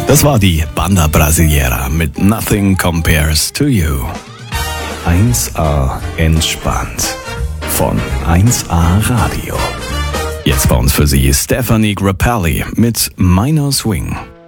Das war die Banda Brasileira mit Nothing Compares to You. 1A entspannt von 1A Radio. Jetzt bei uns für Sie Stephanie Grappelli mit Minor Swing.